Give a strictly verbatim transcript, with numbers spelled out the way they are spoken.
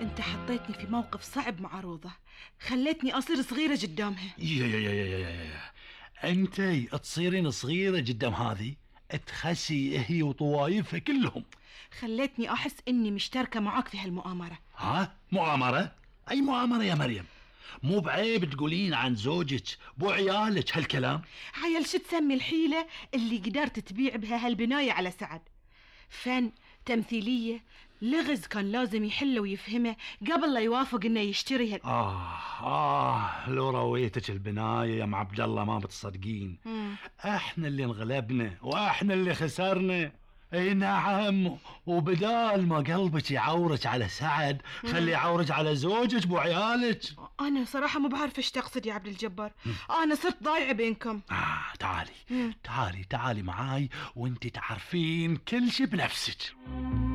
انت حطيتني في موقف صعب مع روضة، خليتني اصير صغيرة قدامها. يا يا يا يا يا يا. انت تصيرين صغيرة قدام هذه، تخسي هي وطوايفها كلهم. خليتني احس اني مشتركة معاك في هالمؤامرة. ها؟ مؤامرة؟ اي مؤامرة يا مريم؟ مو بعيب تقولين عن زوجك وعيالك هالكلام؟ عيل شو تسمي الحيلة اللي قدرت تبيع بها هالبناية على سعد؟ فن، تمثيلية، لغز كان لازم يحله ويفهمه قبل لا يوافق انه يشتريها. آه آه لو رويتك البناية يا ام عبد الله ما بتصدقين. مم. احنا اللي انغلبنا واحنا اللي خسرنا. اي نعم، وبدال ما قلبك يعورك على سعد خلي يعورك على زوجك وعيالك. انا صراحة مو بعرف ايش تقصد يا عبد الجبار. انا صرت ضايعة بينكم. آه تعالي مم. تعالي تعالي معاي وانت تعرفين كل شي بنفسك.